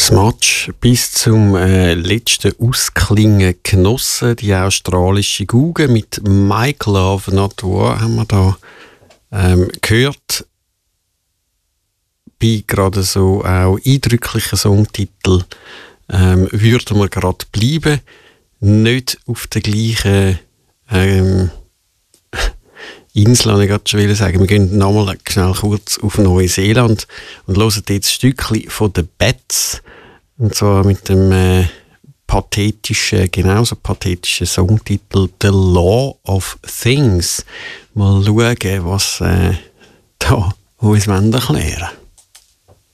Match bis zum letzten Ausklingen genossen. Die australische Guge mit Make Love Not War haben wir da gehört. Bei gerade so auch eindrücklichen Songtitel würden wir gerade bleiben. Nicht auf der gleichen Insel, habe ich gerade schon sagen. Wir gehen nochmal schnell kurz auf Neuseeland und hören jetzt ein Stückchen von den Bats. Und zwar mit dem genauso pathetischen Songtitel The Law of Things. Mal schauen, was da uns erklären wollen.